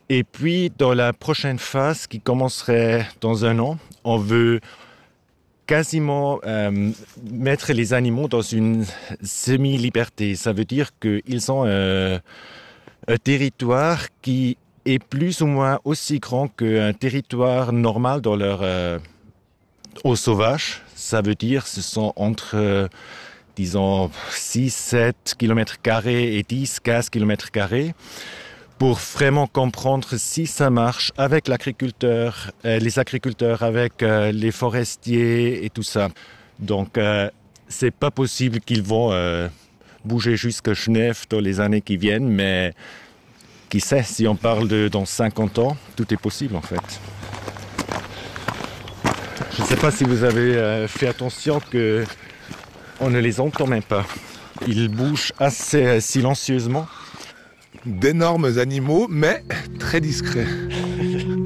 Et puis, dans la prochaine phase qui commencerait dans 1 an, on veut quasiment mettre les animaux dans une semi-liberté. Ça veut dire qu'ils ont un territoire qui est plus ou moins aussi grand qu'un territoire normal dans leur eau sauvage. Ça veut dire ce sont entre, disons, 6-7 km² et 10-15 km², pour vraiment comprendre si ça marche avec l'agriculteur, les agriculteurs, avec les forestiers et tout ça. Donc, c'est pas possible qu'ils vont bouger jusqu'à Genève dans les années qui viennent, mais qui sait, si on parle de dans 50 ans, tout est possible en fait. Je ne sais pas si vous avez fait attention qu'on ne les entend même pas. Ils bougent assez silencieusement. D'énormes animaux, mais très discrets.